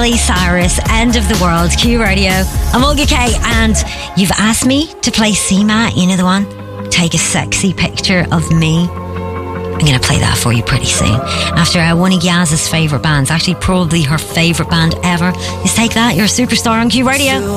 Miley Cyrus, End of the World, Q Radio. I'm Olga Kay, and you've asked me to play Seema, you know the one? Take a sexy picture of me. I'm going to play that for you pretty soon. After one of Yaz's favourite bands, actually probably her favourite band ever, is Take That, You're a Superstar on Q Radio.